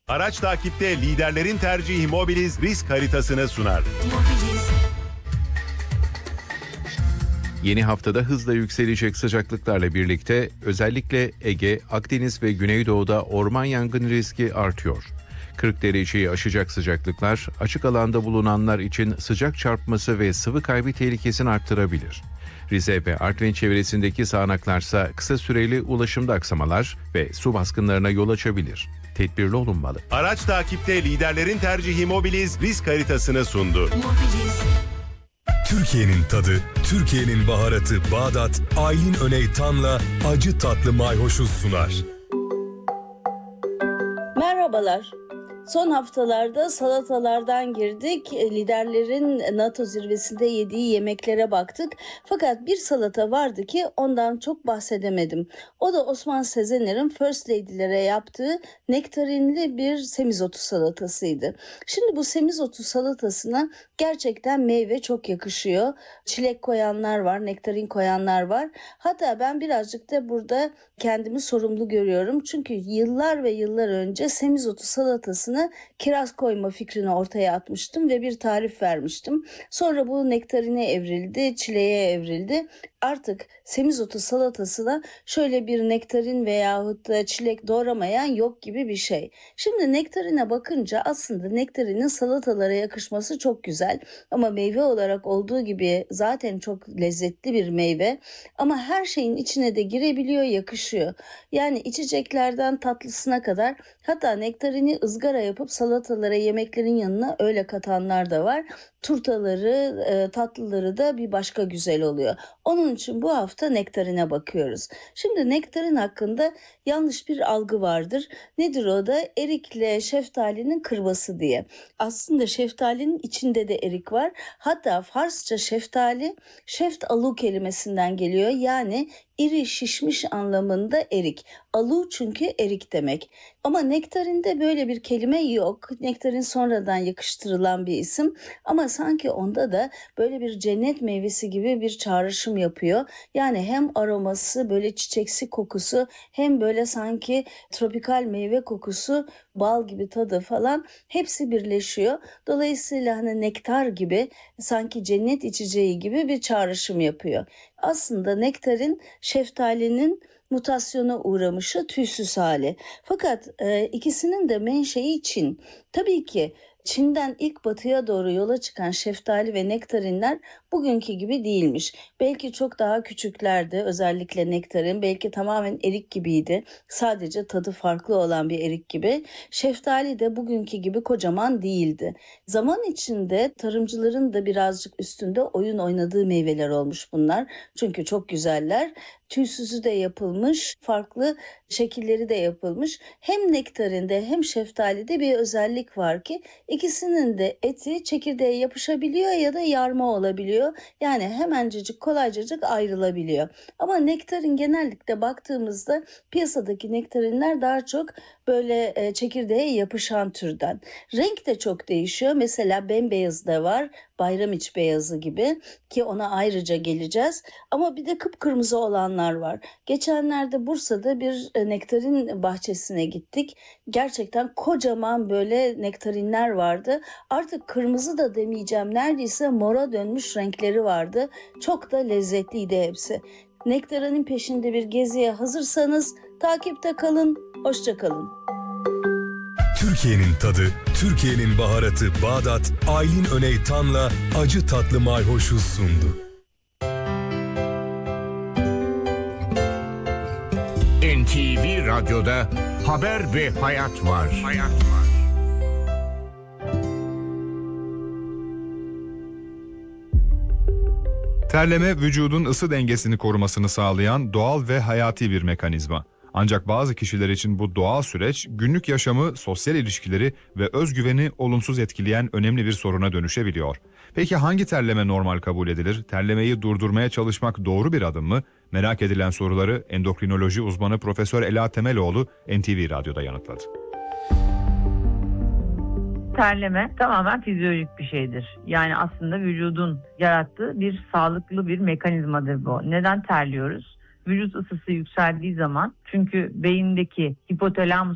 Araç takipte liderlerin tercihi Mobiliz risk haritasını sunar. Yeni haftada hızla yükselecek sıcaklıklarla birlikte özellikle Ege, Akdeniz ve Güneydoğu'da orman yangın riski artıyor. 40 dereceyi aşacak sıcaklıklar açık alanda bulunanlar için sıcak çarpması ve sıvı kaybı tehlikesini arttırabilir. Rize ve Artvin çevresindeki sağanaklarsa kısa süreli ulaşımda aksamalar ve su baskınlarına yol açabilir. Tedbirli olunmalı. Araç takipte liderlerin tercihi Mobiliz risk haritasını sundu. Türkiye'nin tadı, Türkiye'nin baharatı Bağdat, Aylin Öneytan'la acı tatlı mayhoşu sunar. Merhabalar. Son haftalarda salatalardan girdik. Liderlerin NATO zirvesinde yediği yemeklere baktık. Fakat bir salata vardı ki ondan çok bahsedemedim. O da Osman Sezener'in First Lady'lere yaptığı nektarinli bir semizotu salatasıydı. Şimdi bu semizotu salatasına gerçekten meyve çok yakışıyor. Çilek koyanlar var, nektarin koyanlar var. Hatta ben birazcık da burada kendimi sorumlu görüyorum. Çünkü yıllar ve yıllar önce semizotu salatasına kiraz koyma fikrini ortaya atmıştım ve bir tarif vermiştim. Sonra bu nektarine evrildi, çileğe evrildi. Artık semizotu salatasına şöyle bir nektarin veyahut da çilek doğramayan yok gibi bir şey. Şimdi nektarine bakınca aslında nektarinin salatalara yakışması çok güzel. Ama meyve olarak olduğu gibi zaten çok lezzetli bir meyve. Ama her şeyin içine de girebiliyor, yakışıyor. Yani içeceklerden tatlısına kadar, hatta nektarini ızgara yapıp salatalara, yemeklerin yanına öyle katanlar da var. Turtaları, tatlıları da bir başka güzel oluyor. Onun için bu hafta nektarine bakıyoruz. Şimdi nektarin hakkında yanlış bir algı vardır. Nedir o da? Erikle şeftalinin kırması diye. Aslında şeftalinin içinde de erik var. Hatta Farsça şeftali, şeft alu kelimesinden geliyor. Yani iri şişmiş anlamında erik. Alu çünkü erik demek. Ama nektarinde böyle bir kelime yok. Nektarin sonradan yakıştırılan bir isim. Ama sanki onda da böyle bir cennet meyvesi gibi bir çağrışım yapıyor. Yani hem aroması, böyle çiçeksi kokusu, hem böyle sanki tropikal meyve kokusu, bal gibi tadı falan hepsi birleşiyor. Dolayısıyla hani nektar gibi, sanki cennet içeceği gibi bir çağrışım yapıyor. Aslında nektarin şeftalinin mutasyona uğramışı, tüysüz hali. Fakat ikisinin de menşei Çin. Tabii ki Çin'den ilk batıya doğru yola çıkan şeftali ve nektarinler bugünkü gibi değilmiş. Belki çok daha küçüklerdi, özellikle nektarin. Belki tamamen erik gibiydi. Sadece tadı farklı olan bir erik gibi. Şeftali de bugünkü gibi kocaman değildi. Zaman içinde tarımcıların da birazcık üstünde oyun oynadığı meyveler olmuş bunlar. Çünkü çok güzeller. Tüysüzü de yapılmış, farklı şekilleri de yapılmış. Hem nektarinde hem şeftalide bir özellik var ki ikisinin de eti çekirdeğe yapışabiliyor ya da yarma olabiliyor. Yani hemencecik, kolaycacık ayrılabiliyor. Ama nektarin genellikle baktığımızda piyasadaki nektarinler daha çok böyle çekirdeğe yapışan türden. Renk de çok değişiyor. Mesela bembeyaz da var, bayramiç beyazı gibi, ki ona ayrıca geleceğiz. Ama bir de kıpkırmızı olanlar var. Geçenlerde Bursa'da bir nektarin bahçesine gittik. Gerçekten kocaman böyle nektarinler vardı. Artık kırmızı da demeyeceğim, neredeyse mora dönmüş renkleri vardı. Çok da lezzetliydi hepsi. Nektarinin peşinde bir geziye hazırsanız takipte kalın. Hoşça kalın. Türkiye'nin tadı, Türkiye'nin baharatı Bağdat, Aylin Öneytan'la acı tatlı mayhoşu sundu. NTV Radyo'da haber ve hayat var. Terleme vücudun ısı dengesini korumasını sağlayan doğal ve hayati bir mekanizma. Ancak bazı kişiler için bu doğal süreç günlük yaşamı, sosyal ilişkileri ve özgüveni olumsuz etkileyen önemli bir soruna dönüşebiliyor. Peki hangi terleme normal kabul edilir? Terlemeyi durdurmaya çalışmak doğru bir adım mı? Merak edilen soruları endokrinoloji uzmanı Profesör Ela Temeloğlu NTV Radyo'da yanıtladı. Terleme tamamen fizyolojik bir şeydir. Yani aslında vücudun yarattığı bir sağlıklı bir mekanizmadır bu. Neden terliyoruz? Vücut ısısı yükseldiği zaman, çünkü beyindeki hipotalamus